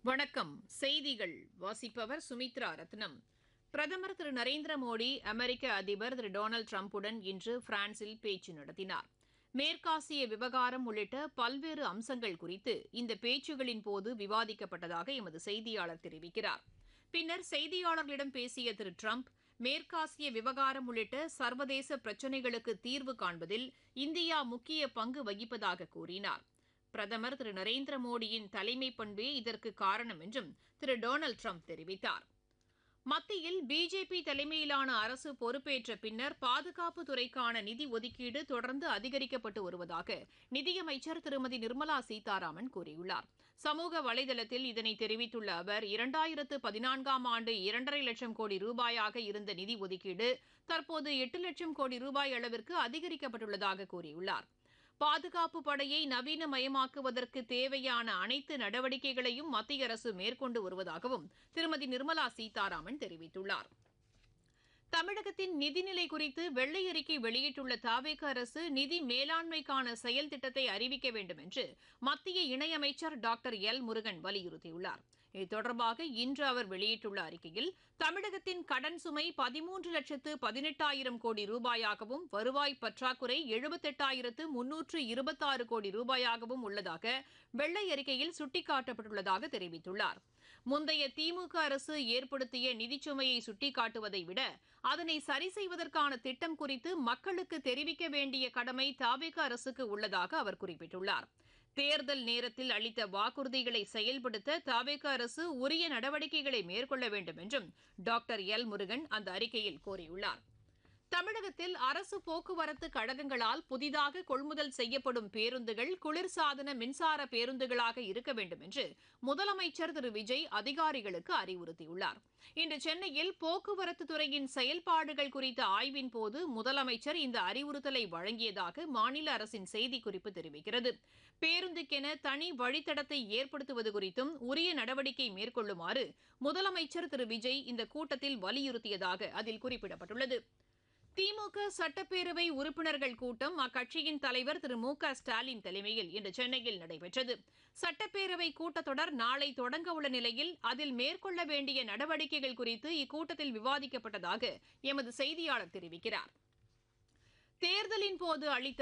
வணக்கம். செய்திகள் வாசிப்பவர் சுமித்ரா ரத்னம். பிரதமர் திரு நரேந்திர மோடி அமெரிக்க அதிபர் திரு டொனால்டு டிரம்புடன் இன்று பிரான்சில் பேச்சு நடத்தினார். மேற்காசிய விவகாரம் உள்ளிட்ட பல்வேறு அம்சங்கள் குறித்து இந்த பேச்சுகளின் போது விவாதிக்கப்பட்டதாக எமது செய்தியாளர் தெரிவிக்கிறார். பின்னர் செய்தியாளர்களிடம் பேசிய திரு டிரம்ப், மேற்காசிய விவகாரம் உள்ளிட்ட சர்வதேச பிரச்சினைகளுக்கு தீர்வு காண்பதில் இந்தியா முக்கிய பங்கு வகிப்பதாக கூறினார். பிரதமர் திரு நரேந்திர மோடியின் தலைமை பண்பே இதற்கு காரணம் என்றும் திரு டொனால்டு டிரம்ப் தெரிவித்தார். மத்தியில் பிஜேபி தலைமையிலான அரசு பொறுப்பேற்ற பின்னர் பாதுகாப்பு துறைக்கான நிதி ஒதுக்கீடு தொடர்ந்து அதிகரிக்கப்பட்டு வருவதாக நிதியமைச்சர் திருமதி நிர்மலா சீதாராமன் கூறியுள்ளார். சமூக வலைதளத்தில் இதனை தெரிவித்துள்ள அவர், 2014ஆம் ஆண்டு 2.5 லட்சம் கோடி ரூபாயாக இருந்த நிதி ஒதுக்கீடு தற்போது 8 லட்சம் கோடி ரூபாய் அளவிற்கு அதிகரிக்கப்பட்டுள்ளதாக கூறியுள்ளார். பாதுகாப்பு படையை நவீனமயமாக்குவதற்கு தேவையான அனைத்து நடவடிக்கைகளையும் மத்திய அரசு மேற்கொண்டு வருவதாகவும் திருமதி நிர்மலா சீதாராமன் தெரிவித்துள்ளார். தமிழகத்தின் நிதிநிலை குறித்து வெள்ளை அறிக்கை வெளியிட்டுள்ள தவேக அரசு நிதி மேலாண்மைக்கான செயல் திட்டத்தை அறிவிக்க வேண்டும் என்று மத்திய இணையமைச்சர் டாக்டர் எல் முருகன் வலியுறுத்தியுள்ளார். இது தொடர்பாக இன்று அவர் வெளியிட்டுள்ள அறிக்கையில், தமிழகத்தின் கடன் சுமை 13,18,000 கோடி ரூபாயாகவும் வருவாய் பற்றாக்குறை 78,326 கோடி ரூபாயாகவும் உள்ளதாக வெள்ளை அறிக்கையில் சுட்டிக்காட்டப்பட்டுள்ளதாக தெரிவித்துள்ளார். முந்தைய திமுக அரசு ஏற்படுத்திய நிதிச்சுமையை சுட்டிக்காட்டுவதை விட அதனை சரி செய்வதற்கான திட்டம் குறித்து மக்களுக்கு தெரிவிக்க வேண்டிய கடமை தவேக அரசுக்கு உள்ளதாக அவர் குறிப்பிட்டுள்ளார். தேர்தல் நேரத்தில் அளித்த வாக்குறுதிகளை செயல்படுத்த தவேக அரசு உரிய நடவடிக்கைகளை மேற்கொள்ள வேண்டும் என்றும் டாக்டர் எல் முருகன் அந்த அறிக்கையில் கோரியுள்ளார். தமிழகத்தில் அரசு போக்குவரத்து கழகங்களால் புதிதாக கொள்முதல் செய்யப்படும் பேருந்துகள் குளிர்சாதன மின்சார பேருந்துகளாக இருக்க வேண்டும் என்று முதலமைச்சர் திரு விஜய் அதிகாரிகளுக்கு அறிவுறுத்தியுள்ளார். இன்று சென்னையில் போக்குவரத்து துறையின் செயல்பாடுகள் குறித்த ஆய்வின் போது முதலமைச்சர் இந்த அறிவுறுத்தலை வழங்கியதாக மாநில அரசின் செய்திக்குறிப்பு தெரிவிக்கிறது. பேருந்துக்கென தனி வழித்தடத்தை ஏற்படுத்துவது குறித்தும் உரிய நடவடிக்கை மேற்கொள்ளுமாறு முதலமைச்சர் திரு விஜய் இந்த கூட்டத்தில் வலியுறுத்தியதாக அதில் குறிப்பிடப்பட்டுள்ளது. திமுக சட்டப்பேரவை உறுப்பினர்கள் கூட்டம் அக்கட்சியின் தலைவர் திரு மு க ஸ்டாலின் தலைமையில் இன்று சென்னையில் நடைபெற்றது. சட்டப்பேரவை கூட்டத்தொடர் நாளை தொடங்க உள்ள நிலையில் அதில் மேற்கொள்ள வேண்டிய நடவடிக்கைகள் குறித்து இக்கூட்டத்தில் விவாதிக்கப்பட்டதாக எமது செய்தியாளர் தெரிவிக்கிறார். தேர்தலின் போது அளித்த